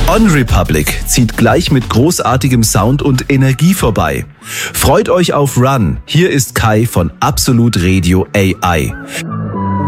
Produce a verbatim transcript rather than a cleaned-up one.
On Republic zieht gleich mit großartigem Sound und Energie vorbei. Freut euch auf Run. Hier ist Kai von Absolut Radio A I.